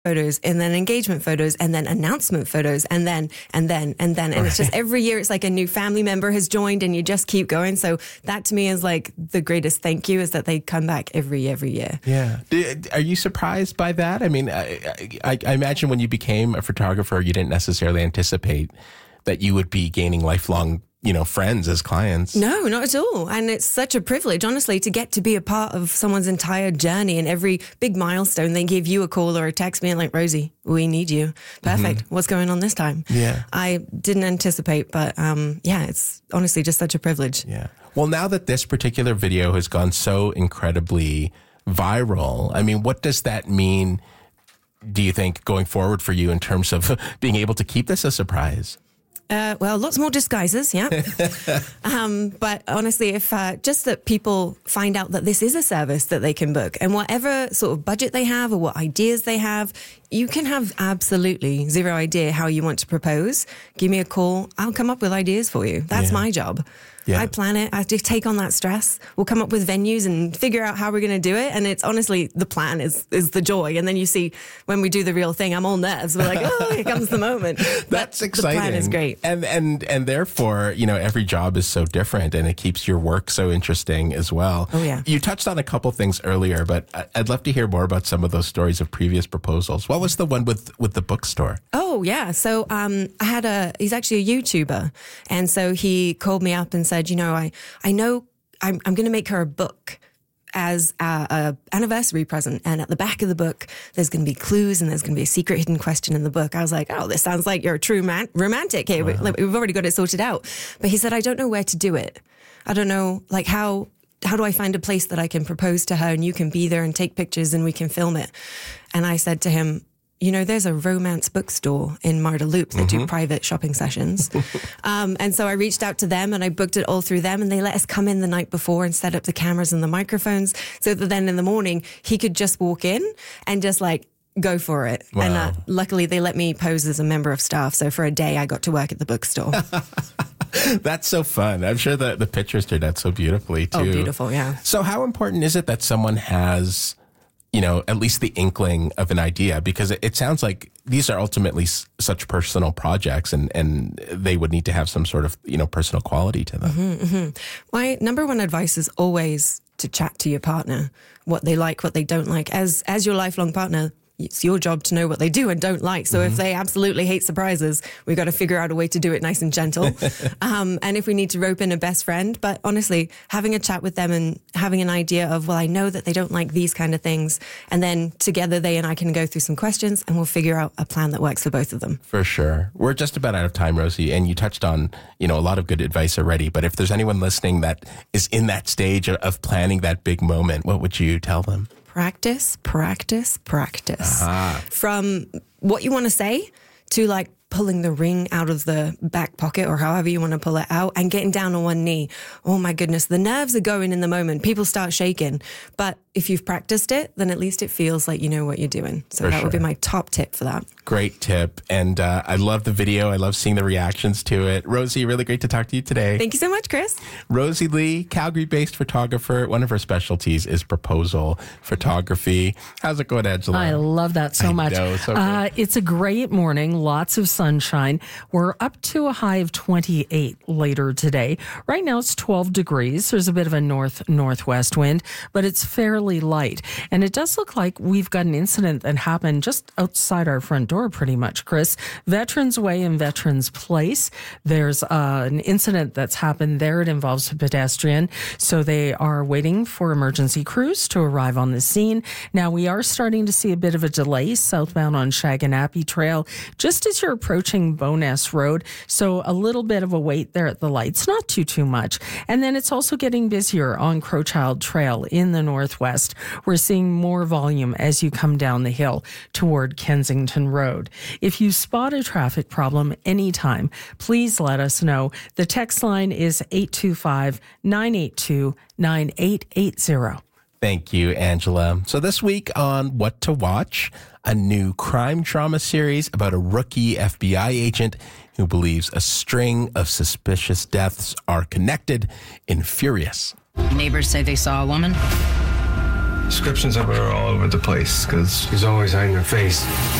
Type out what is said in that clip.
photos and then engagement photos and then announcement photos and then. And it's just every year it's like a new family member has joined and you just keep going. So that to me is like the greatest thank you, is that they come back every year. Yeah. Are you surprised by that? I mean, I imagine when you became a photographer, you didn't necessarily anticipate that you would be gaining lifelong friends as clients. No, not at all. And it's such a privilege, honestly, to get to be a part of someone's entire journey, and every big milestone they give you a call or a text me and like, Rosie, we need you. Perfect. What's going on this time? Yeah. I didn't anticipate, but it's honestly just such a privilege. Yeah. Well, now that this particular video has gone so incredibly viral, I mean, what does that mean, do you think, going forward for you in terms of being able to keep this a surprise? Well, lots more disguises, yeah. But honestly, if just that people find out that this is a service that they can book, and whatever sort of budget they have or what ideas they have, you can have absolutely zero idea how you want to propose. Give me a call. I'll come up with ideas for you. That's my job. Yeah. I plan it. I just take on that stress. We'll come up with venues and figure out how we're going to do it. And it's honestly, the plan is the joy. And then you see when we do the real thing, I'm all nerves. We're like, oh, here comes the moment. That's exciting. The plan is great. And therefore, every job is so different, and it keeps your work so interesting as well. Oh, yeah. You touched on a couple things earlier, but I'd love to hear more about some of those stories of previous proposals. What was the one with the bookstore? Oh, yeah. So he's actually a YouTuber. And so he called me up and said, I know I'm going to make her a book as a anniversary present. And at the back of the book, there's going to be clues and there's going to be a secret hidden question in the book. I was like, oh, this sounds like you're a true romantic here. Wow. We've already got it sorted out. But he said, I don't know where to do it. I don't know, like, how do I find a place that I can propose to her and you can be there and take pictures and we can film it? And I said to him, there's a romance bookstore in Marda Loop that do private shopping sessions. And so I reached out to them and I booked it all through them, and they let us come in the night before and set up the cameras and the microphones so that then in the morning he could just walk in and just like go for it. Wow. And luckily they let me pose as a member of staff. So for a day I got to work at the bookstore. That's so fun. I'm sure the pictures turned out so beautifully too. Oh, beautiful, yeah. So how important is it that someone has at least the inkling of an idea? Because it sounds like these are ultimately such personal projects, and they would need to have some sort of, personal quality to them. My number one advice is always to chat to your partner, what they like, what they don't like. As your lifelong partner, it's your job to know what they do and don't like. So if they absolutely hate surprises, we've got to figure out a way to do it nice and gentle. And if we need to rope in a best friend, but honestly, having a chat with them and having an idea of, well, I know that they don't like these kind of things. And then together they and I can go through some questions and we'll figure out a plan that works for both of them. For sure. We're just about out of time, Rosie. And you touched on, a lot of good advice already. But if there's anyone listening that is in that stage of planning that big moment, what would you tell them? Practice. Uh-huh. From what you want to say to like pulling the ring out of the back pocket or however you want to pull it out and getting down on one knee. Oh my goodness, the nerves are going in the moment. People start shaking. But if you've practiced it, then at least it feels like you know what you're doing. So that would be my top tip for that. Great tip. And I love the video. I love seeing the reactions to it. Rosie, really great to talk to you today. Thank you so much, Chris. Rosie Lee, Calgary-based photographer. One of her specialties is proposal photography. How's it going, Angela? I love that so much. Know, so good. It's a great morning, lots of sunshine. We're up to a high of 28 later today. Right now it's 12 degrees. There's a bit of a northwest wind, but it's fairly light. And it does look like we've got an incident that happened just outside our front door pretty much, Chris. Veterans Way and Veterans Place. There's an incident that's happened there. It involves a pedestrian. So they are waiting for emergency crews to arrive on the scene. Now we are starting to see a bit of a delay southbound on Shaganappy Trail just as you're approaching Bowness Road. So a little bit of a wait there at the lights, not too much. And then it's also getting busier on Crowchild Trail in the northwest. We're seeing more volume as you come down the hill toward Kensington Road. If you spot a traffic problem anytime, please let us know. The text line is 825-982-9880. Thank you, Angela. So this week on What to Watch, a new crime drama series about a rookie FBI agent who believes a string of suspicious deaths are connected in Furious. Neighbors say they saw a woman Descriptions of her are all over the place because she's always hiding her face.